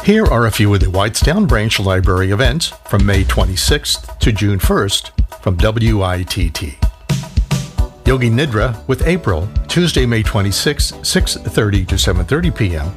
Here are a few of the Whitestown Branch Library events from May 26th to June 1st from WITT. Yogi Nidra with April, Tuesday, May 26th, 6:30 to 7:30 p.m.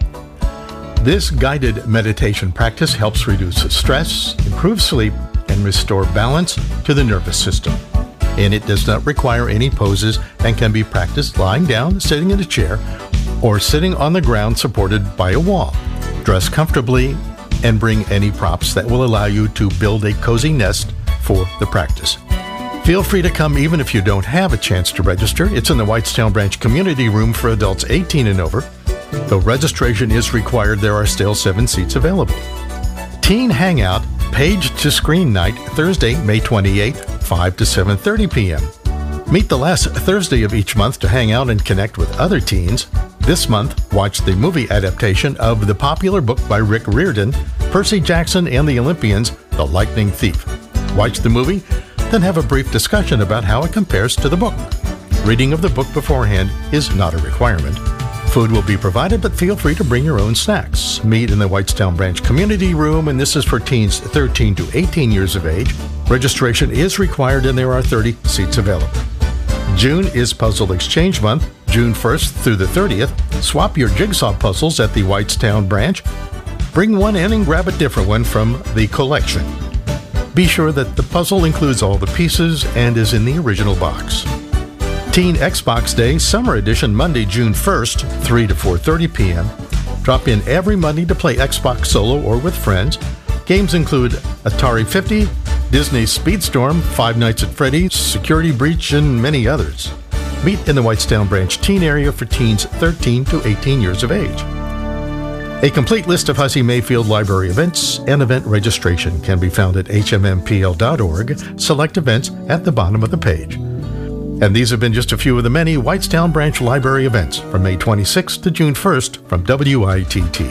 This guided meditation practice helps reduce stress, improve sleep, and restore balance to the nervous system. And it does not require any poses and can be practiced lying down, sitting in a chair, or sitting on the ground supported by a wall. Dress comfortably and bring any props that will allow you to build a cozy nest for the practice. Feel free to come even if you don't have a chance to register. It's in the Whitestown Branch Community Room for adults 18 and over. Though registration is required, there are still 7 seats available. Teen Hangout, Page to Screen Night, Thursday, May 28th, 5 to 7:30 p.m. Meet the last Thursday of each month to hang out and connect with other teens. This month, watch the movie adaptation of the popular book by Rick Riordan, Percy Jackson and the Olympians, The Lightning Thief. Watch the movie, then have a brief discussion about how it compares to the book. Reading of the book beforehand is not a requirement. Food will be provided, but feel free to bring your own snacks. Meet in the Whitestown Branch Community Room, and this is for teens 13 to 18 years of age. Registration is required, and there are 30 seats available. June is Puzzle Exchange Month, June 1st through the 30th. Swap your jigsaw puzzles at the Whitestown Branch. Bring one in and grab a different one from the collection. Be sure that the puzzle includes all the pieces and is in the original box. Teen Xbox Day, Summer Edition, Monday, June 1st, 3 to 4:30 p.m. Drop in every Monday to play Xbox solo or with friends. Games include Atari 50, Disney Speedstorm, Five Nights at Freddy's, Security Breach, and many others. Meet in the Whitestown Branch teen area for teens 13 to 18 years of age. A complete list of Hussey Mayfield Library events and event registration can be found at hmmpl.org. Select events at the bottom of the page. And these have been just a few of the many Whitestown Branch Library events from May 26th to June 1st from WITT.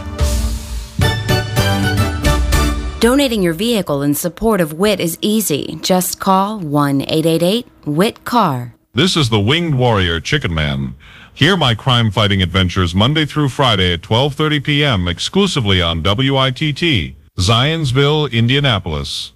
Donating your vehicle in support of WIT is easy. Just call 1-888-WIT-CAR. This is the Winged Warrior Chicken Man. Hear my crime-fighting adventures Monday through Friday at 12:30 p.m. exclusively on WITT, Zionsville, Indianapolis.